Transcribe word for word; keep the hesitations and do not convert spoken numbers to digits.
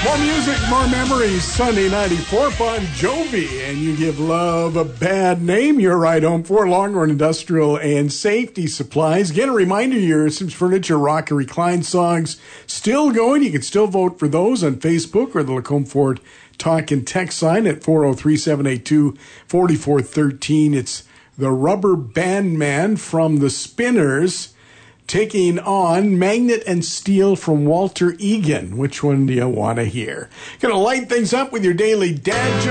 More music, more memories. Sunday ninety-four, Bon Jovi, and you give love a bad name. You're right home for Longhorn Industrial and Safety Supplies. Again, a reminder, your Sims Furniture Rock and Recline songs still going. You can still vote for those on Facebook or the Lacombe Ford Talk and Text sign at four oh three, seven eight two, four four one three. It's the Rubber Band Man from the Spinners taking on Magnet and Steel from Walter Egan. Which one do you want to hear? Gonna light things up with your daily dad joke.